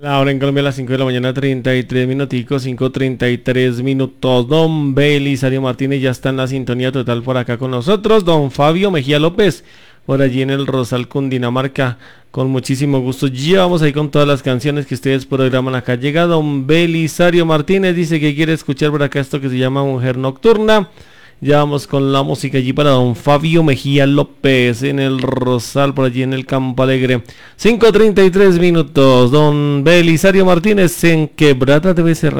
Ahora en Colombia a las 5 de la mañana, 33 minuticos, 5:33 minutos. Don Belisario Martínez ya está en la sintonía total por acá con nosotros. Don Fabio Mejía López, por allí en el Rosal, Cundinamarca, con muchísimo gusto. Ya vamos ahí con todas las canciones que ustedes programan acá. Llega don Belisario Martínez, dice que quiere escuchar por acá esto que se llama Mujer Nocturna. Ya vamos con la música allí para don Fabio Mejía López en el Rosal, por allí en el Campo Alegre. 5:33 minutos. Don Belisario Martínez en Quebrada TV Radio.